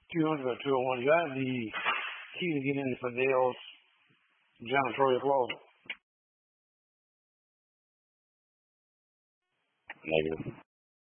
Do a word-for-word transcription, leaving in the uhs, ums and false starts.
two hundred or two oh one. You got the key to get into Fidel's janitorial closet. Negative.